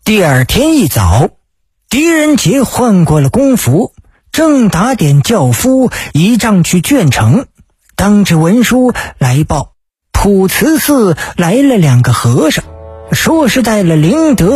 第二天一早，狄仁杰换过了公服，正打点轿夫移杖去鄄城，当值文书来报，普慈寺来了2个和尚，说是带了灵德